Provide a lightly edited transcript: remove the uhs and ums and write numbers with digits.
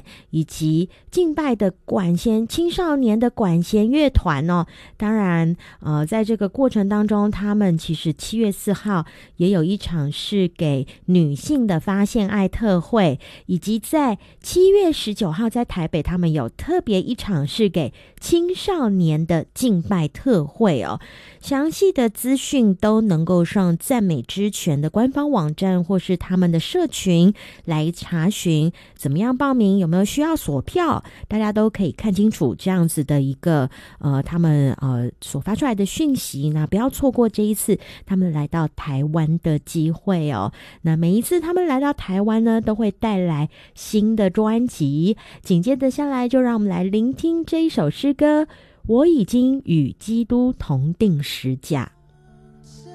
以及敬拜的管弦青少年的管弦乐团哦。当然在这个过程当中，他们其实7月4号也有一场是给女性的发现爱特会，以及在7月19号在台北他们有特别一场是给青少年的敬拜特会哦。详细的资讯都能够上赞美之泉的官方网站或是他们的社群来查询。怎么样报名，有没有需要锁票，大家都可以看清楚这样子的一个他们所发出来的讯息，那不要错过这一次他们来到台湾的机会哦。那每一次他们来到台湾呢，都会带来新的专辑。紧接着下来就让我们来聆听这一首诗歌，我已经与基督同定十架。